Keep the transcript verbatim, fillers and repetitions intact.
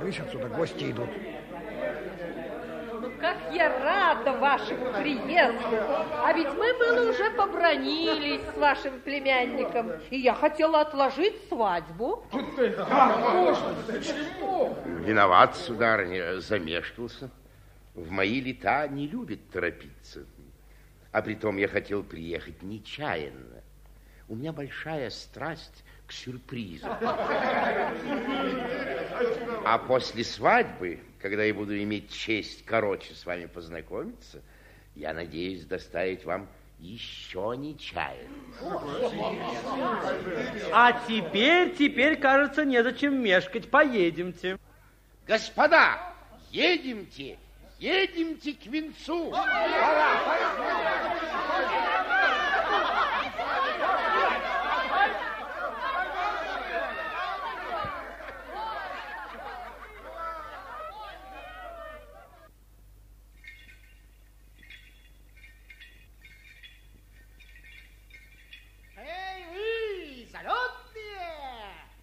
Видишь, отсюда гости идут. Ну, как я рада вашему приезду. А ведь мы было уже побранились с вашим племянником. И я хотела отложить свадьбу. Виноват, сударыня, замешкался. В мои лета не любит торопиться. А притом я хотел приехать нечаянно. У меня большая страсть к сюрпризу. А после свадьбы, когда я буду иметь честь короче с вами познакомиться, я надеюсь доставить вам еще нечаянно. А теперь, теперь, кажется, незачем мешкать. Поедемте. Господа, едемте, едемте к венцу. Пора.